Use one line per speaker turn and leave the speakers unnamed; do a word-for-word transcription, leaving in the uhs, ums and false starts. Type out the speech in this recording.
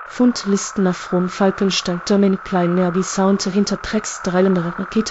Fundlisten nach From Falkenstein Dominic Klein Nerby Sound hinter Tracks dreilender